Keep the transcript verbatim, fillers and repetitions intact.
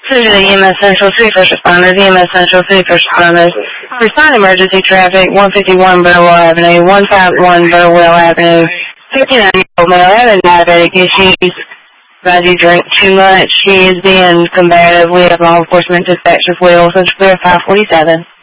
City E M S Central City First Responders, E M S Central City First Responders. Respond emergency traffic, one fifty-one Burwell Avenue, one fifty-one Burwell Avenue, fifty-nine-year-old male having diabetic issues. As you drink too much, he is being combative with law enforcement dispatch as well, so five forty-seven.